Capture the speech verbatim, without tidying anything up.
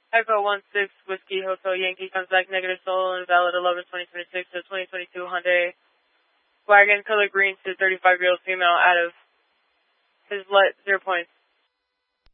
Echo one six Whiskey Hotel Yankee comes back negative solo and valid eleven twenty twenty-six to twenty twenty-two Hyundai wagon color green to thirty-five year old female out of his let zero points.